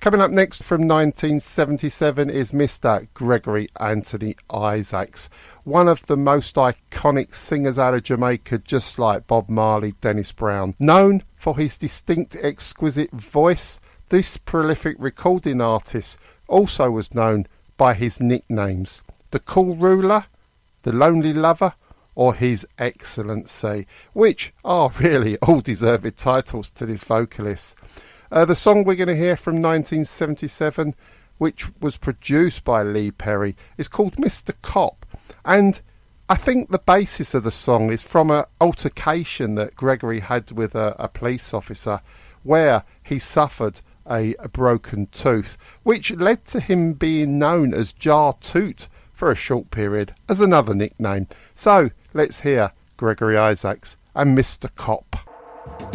Coming up next from 1977 is Mr. Gregory Anthony Isaacs, one of the most iconic singers out of Jamaica, just like Bob Marley, Dennis Brown. Known for his distinct, exquisite voice, this prolific recording artist also was known by his nicknames, the Cool Ruler, the Lonely Lover, or His Excellency, which are really all deserved titles to this vocalist. The song we're going to hear from 1977, which was produced by Lee Perry, is called Mr. Cop. And I think the basis of the song is from an altercation that Gregory had with a police officer where he suffered a broken tooth, which led to him being known as Jar Toot for a short period as another nickname. So let's hear Gregory Isaacs and Mr. Cop.